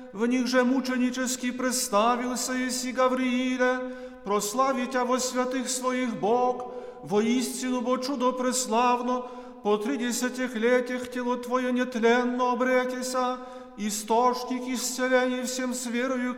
в них же мученически представился еси Гаврииле, прославить во святых своих Бог, воистину, бо чудо преславно, по 30 летях тело Твое нетленно обретеся, источник исцелений всем с верою